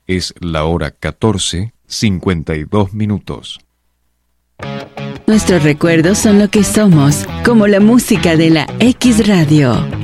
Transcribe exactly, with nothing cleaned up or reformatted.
Es la hora catorce, cincuenta y dos minutos. Nuestros recuerdos son lo que somos, como la música de la X Radio.